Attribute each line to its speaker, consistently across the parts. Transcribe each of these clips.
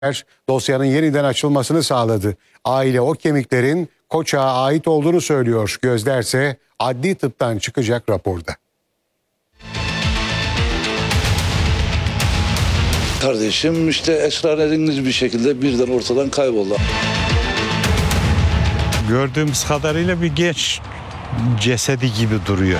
Speaker 1: Dosyanın yeniden açılmasını sağladı. Aile o kemiklerin Koçak'a ait olduğunu söylüyor. Gözlerse adli tıptan çıkacak raporda.
Speaker 2: Kardeşim işte esrarengiz bir şekilde birden ortadan kayboldu.
Speaker 3: Gördüğümüz kadarıyla bir genç cesedi gibi duruyor.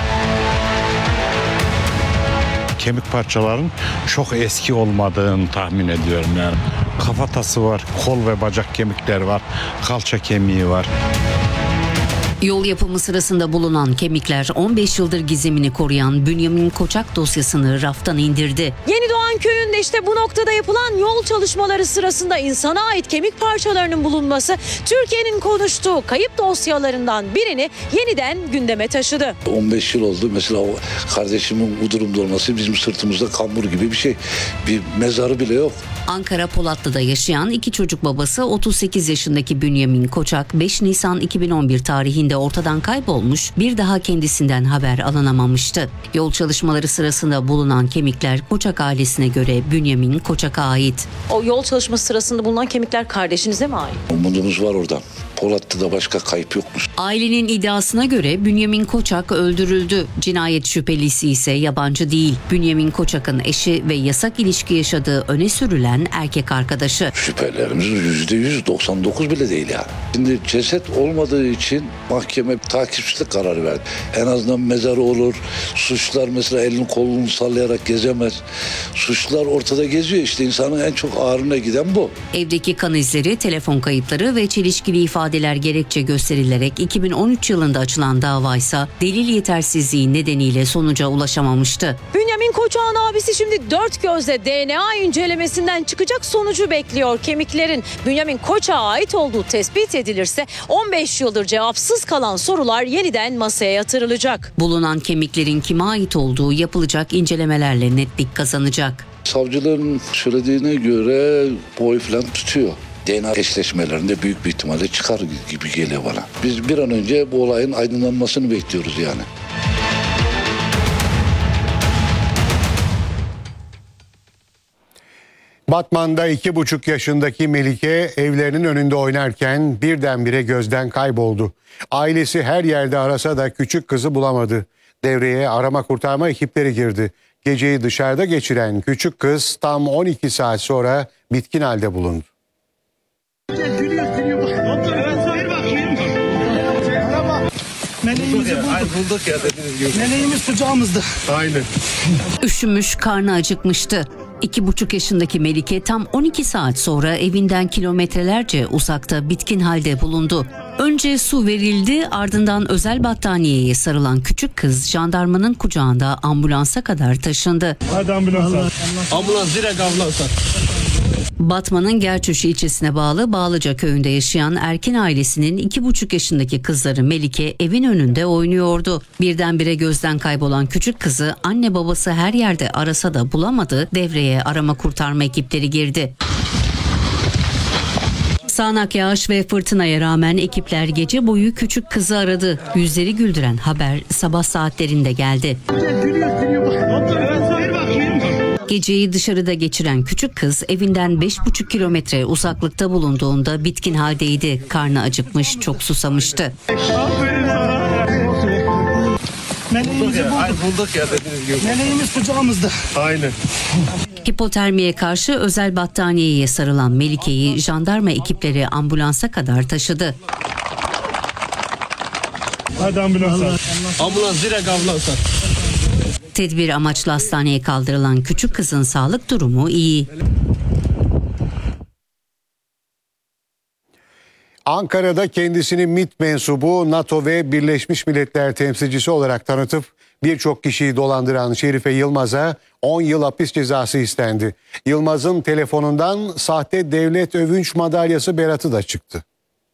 Speaker 3: Kemik parçaların çok eski olmadığını tahmin ediyorum yani. Kafatası var, kol ve bacak kemikleri var, kalça kemiği var.
Speaker 4: Yol yapımı sırasında bulunan kemikler 15 yıldır gizemini koruyan Bünyamin Koçak dosyasını raftan indirdi.
Speaker 5: Yenidoğan köyünde işte bu noktada yapılan yol çalışmaları sırasında insana ait kemik parçalarının bulunması Türkiye'nin konuştuğu kayıp dosyalarından birini yeniden gündeme taşıdı.
Speaker 2: 15 yıl oldu mesela o kardeşimin bu durumda olması bizim sırtımızda kambur gibi bir şey. Bir mezarı bile yok.
Speaker 4: Ankara Polatlı'da yaşayan iki çocuk babası 38 yaşındaki Bünyamin Koçak 5 Nisan 2011 tarihinde ortadan kaybolmuş, bir daha kendisinden haber alınamamıştı. Yol çalışmaları sırasında bulunan kemikler Koçak ailesine göre Bünyamin Koçak'a ait.
Speaker 5: O yol çalışması sırasında bulunan kemikler kardeşinize mi ait?
Speaker 2: Umudumuz var oradan. Polatlı'da başka kayıp yokmuş.
Speaker 4: Ailenin iddiasına göre Bünyamin Koçak öldürüldü. Cinayet şüphelisi ise yabancı değil. Bünyamin Koçak'ın eşi ve yasak ilişki yaşadığı öne sürülen erkek arkadaşı.
Speaker 2: Şüphelerimiz %100, 99 bile değil yani. Şimdi ceset olmadığı için mahkeme takipçilik kararı verdi. En azından mezarı olur. Suçlular mesela elini kolunu sallayarak gezemez. Suçlular ortada geziyor, işte insanın en çok ağrına giden bu.
Speaker 4: Evdeki kan izleri, telefon kayıtları ve çelişkili ifadeler gerekçe gösterilerek 2013 yılında açılan davaysa delil yetersizliği nedeniyle sonuca ulaşamamıştı.
Speaker 5: Bünyamin Koçak'ın abisi şimdi dört gözle DNA incelemesinden çıkacak sonucu bekliyor. Kemiklerin Bünyamin Koçak'a ait olduğu tespit edilirse 15 yıldır cevapsız kalan sorular yeniden masaya yatırılacak.
Speaker 4: Bulunan kemiklerin kime ait olduğu yapılacak incelemelerle netlik kazanacak.
Speaker 2: Savcıların söylediğine göre boy falan tutuyor. DNA eşleşmelerinde büyük bir ihtimalle çıkar gibi geliyor bana. Biz bir an önce bu olayın aydınlanmasını bekliyoruz yani.
Speaker 1: Batman'da 2,5 yaşındaki Melike evlerinin önünde oynarken birdenbire gözden kayboldu. Ailesi her yerde arasa da küçük kızı bulamadı. Devreye arama kurtarma ekipleri girdi. Geceyi dışarıda geçiren küçük kız tam 12 saat sonra bitkin halde bulundu.
Speaker 6: Meleğimiz kucağımızda.
Speaker 1: Aynen.
Speaker 4: Üşümüş, karnı acıkmıştı. 2,5 yaşındaki Melike tam 12 saat sonra evinden kilometrelerce uzakta bitkin halde bulundu. Önce su verildi, ardından özel battaniyeye sarılan küçük kız jandarmanın kucağında ambulansa kadar taşındı.
Speaker 6: Hadi ambulansa. Ambulans direkt ambulansa.
Speaker 4: Batman'ın Gerçöşü ilçesine bağlı Bağlıca köyünde yaşayan Erkin ailesinin 2,5 yaşındaki kızları Melike evin önünde oynuyordu. Birdenbire gözden kaybolan küçük kızı anne babası her yerde arasa da bulamadı. Devreye arama kurtarma ekipleri girdi. Sağanak yağış ve fırtınaya rağmen ekipler gece boyu küçük kızı aradı. Yüzleri güldüren haber sabah saatlerinde geldi. Geceyi dışarıda geçiren küçük kız evinden 5,5 kilometre uzaklıkta bulunduğunda bitkin haldeydi. Karnı acıkmış, çok susamıştı.
Speaker 6: Meleğimizi bulduk ya dediğiniz gibi. Meleğimiz kucağımızda. Aynen.
Speaker 4: Hipotermiye karşı özel battaniyeye sarılan Melike'yi jandarma ekipleri ambulansa kadar taşıdı.
Speaker 6: Hadi ambulansa. Ambulans direkt ambulansa.
Speaker 4: Tedbir amaçlı hastaneye kaldırılan küçük kızın sağlık durumu iyi.
Speaker 1: Ankara'da kendisini MİT mensubu, NATO ve Birleşmiş Milletler temsilcisi olarak tanıtıp birçok kişiyi dolandıran Şerife Yılmaz'a 10 yıl hapis cezası istendi. Yılmaz'ın telefonundan sahte devlet övünç madalyası beratı da çıktı.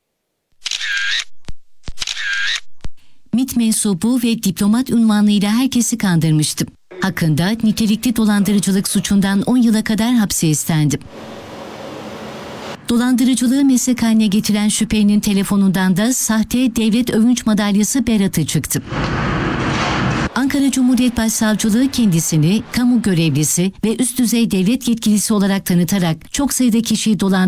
Speaker 7: MİT mensubu ve diplomat unvanıyla herkesi kandırmıştı. Hakkında nitelikli dolandırıcılık suçundan 10 yıla kadar hapse istendi. Dolandırıcılığı meslek haline getiren şüphelinin telefonundan da sahte devlet övünç madalyası beratı çıktı. Ankara Cumhuriyet Başsavcılığı kendisini kamu görevlisi ve üst düzey devlet yetkilisi olarak tanıtarak çok sayıda kişiyi